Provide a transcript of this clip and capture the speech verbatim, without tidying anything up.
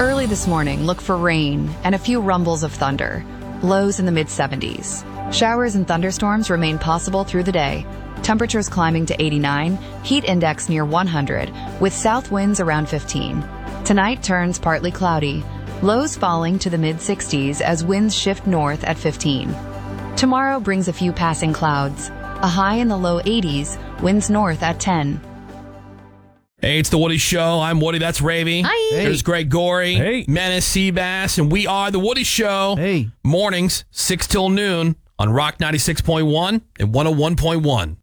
Early this morning, look for rain and a few rumbles of thunder. Lows in the mid seventies. Showers and thunderstorms remain possible through the day. Temperatures climbing to eighty-nine, heat index near one hundred, with south winds around fifteen. Tonight turns partly cloudy. Lows falling to the mid sixties as winds shift north at fifteen. Tomorrow brings a few passing clouds. A high in the low eighties, winds north at ten. Hey, it's the Woody Show. I'm Woody. That's Ravy. Hi. There's Greg Gorey. Hey. Menace Seabass. And we are the Woody Show. Hey. Mornings, six till noon on Rock ninety-six point one and one oh one point one.